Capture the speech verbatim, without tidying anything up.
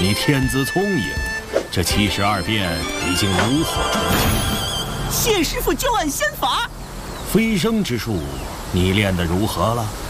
你天资聪颖，这七十二变已经炉火纯青。 谢师傅教俺仙法。 飞升之术，你练得如何了？